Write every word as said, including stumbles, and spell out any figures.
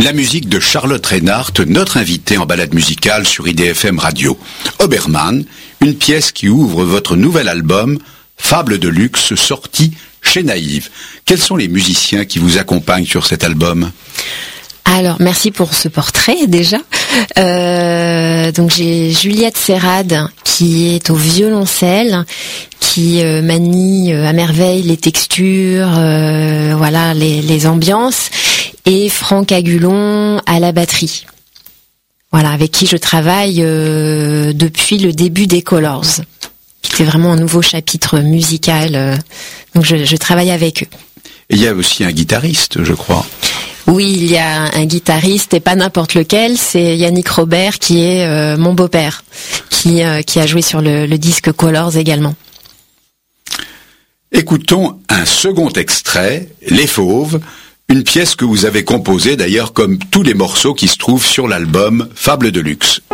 La musique de Charlotte Reinhardt, notre invitée en balade musicale sur I D F M Radio. Obermann, une pièce qui ouvre votre nouvel album, Fable de luxe, sorti chez Naïve. Quels sont les musiciens qui vous accompagnent sur cet album ? Alors, merci pour ce portrait, déjà. Euh, donc, j'ai Juliette Serrade, qui est au violoncelle, qui euh, manie euh, à merveille les textures, euh, voilà, les, les ambiances, et Franck Agulon à la batterie. Voilà, avec qui je travaille euh, depuis le début des Colors. C'est vraiment un nouveau chapitre musical, euh, donc je, je travaille avec eux. Et il y a aussi un guitariste, je crois. Oui, il y a un guitariste, et pas n'importe lequel, c'est Yannick Robert, qui est euh, mon beau-père, qui, euh, qui a joué sur le, le disque Colors également. Écoutons un second extrait, Les Fauves, une pièce que vous avez composée d'ailleurs comme tous les morceaux qui se trouvent sur l'album Fable de luxe.